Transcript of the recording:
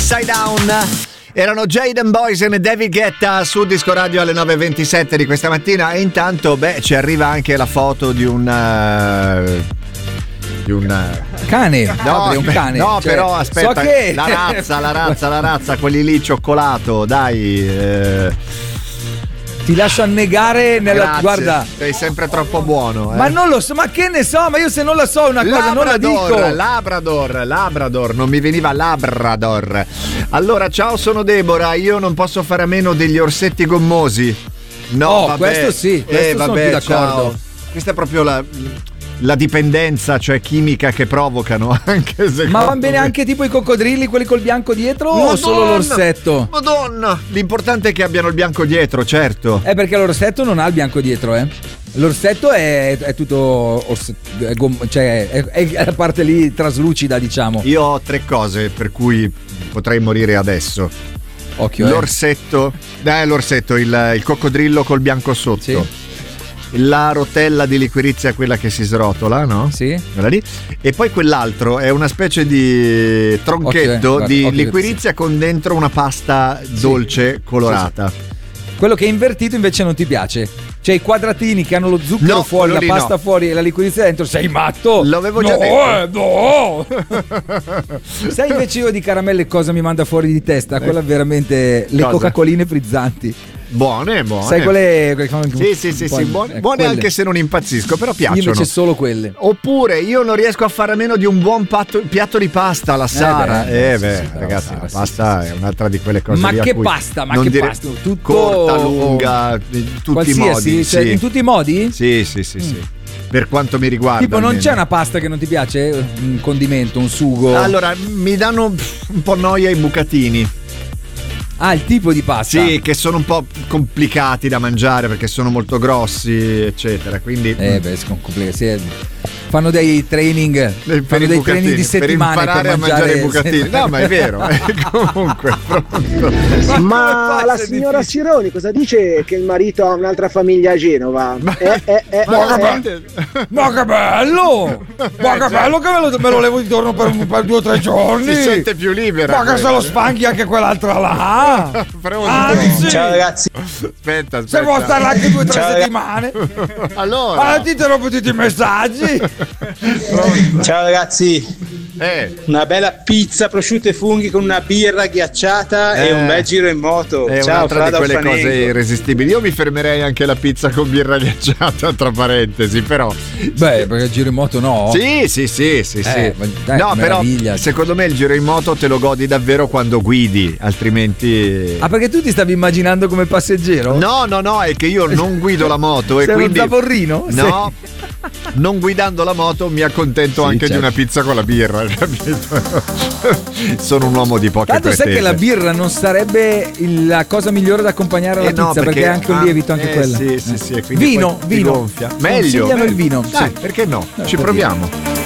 Upside Down. Erano Jaden Boysen e David Guetta su Disco Radio alle 9.27 di questa mattina. E intanto, ci arriva anche la foto di un cane. No, un cane. No, cioè, però aspetta, so che... la razza, quelli lì cioccolato, dai. Ti lascio annegare nella. Grazie, guarda, sei sempre troppo buono. Ma non lo so, ma che ne so, ma io se non la so una cosa non la dico. Labrador, non mi veniva Labrador. Allora, ciao, sono Deborah, io non posso fare a meno degli orsetti gommosi. No, vabbè. Questo sì, questo sono più d'accordo. Ciao. Questa è proprio la dipendenza, cioè chimica che provocano, anche se. Ma van bene anche tipo i coccodrilli, quelli col bianco dietro, o solo l'orsetto? Madonna, l'importante è che abbiano il bianco dietro, certo. Perché l'orsetto non ha il bianco dietro, L'orsetto è tutto cioè è la parte lì traslucida, diciamo. Io ho 3 cose per cui potrei morire adesso. Occhio. L'orsetto, il coccodrillo col bianco sotto. Sì. La rotella di liquirizia, quella che si srotola, no? Sì. Quella lì. E poi quell'altro è una specie di tronchetto di liquirizia con dentro una pasta dolce colorata. Sì. Quello che è invertito invece non ti piace. Cioè i quadratini che hanno lo zucchero fuori, la pasta fuori e la liquirizia dentro. Sei matto? L'avevo già detto. No. Sai invece io di caramelle cosa mi manda fuori di testa? Quella veramente le Coca-Coline frizzanti. Buone. Sai quelle Sì, buone anche se non impazzisco, però piacciono. Io invece solo quelle. Oppure io non riesco a fare a meno di un buon piatto di pasta alla Sara. Ragazzi, la pasta è un'altra di quelle cose. Ma che pasta? Tutto corta, lunga, tutti i modi. Cioè, in tutti i modi? Sì. Per quanto mi riguarda. Tipo, non c'è una pasta che non ti piace? Un condimento, un sugo? Allora, mi danno un po' noia i bucatini. Il tipo di pasta. Sì, che sono un po' complicati da mangiare perché sono molto grossi, eccetera. Quindi sono complicati. Fanno dei training training di settimane per imparare a mangiare i bucatini. No, ma è vero. Comunque, pronto. Ma la signora Sironi cosa dice? Che il marito ha un'altra famiglia a Genova? Ma che bello! Ma che bello che me lo levo di torno per 2 o 3 giorni. Si sente più libera. Ma che se lo spanchi anche quell'altra là. Anzi. Ciao ragazzi. Aspetta. Se vuoi stare là anche 2 o 3 settimane. Allora. Ti rompo tutti i messaggi. Ciao ragazzi. Una bella pizza, prosciutto e funghi con una birra ghiacciata e un bel giro in moto. È ciao, un'altra di quelle cose irresistibili. Io mi fermerei anche la pizza con birra ghiacciata, tra parentesi, però. Perché il giro in moto no? Sì. No, però secondo me il giro in moto te lo godi davvero quando guidi, altrimenti. Perché tu ti stavi immaginando come passeggero? No, è che io non guido la moto. Sei e quindi un zavorrino? No. Non guidando la moto mi accontento anche di una pizza con la birra, capito? Sono un uomo di poche pretese. Sai che la birra non sarebbe la cosa migliore da accompagnare alla pizza, perché è anche un lievito anche quella. Sì, e quindi vino gonfia. Meglio il vino. Dai, perché no? Ci proviamo.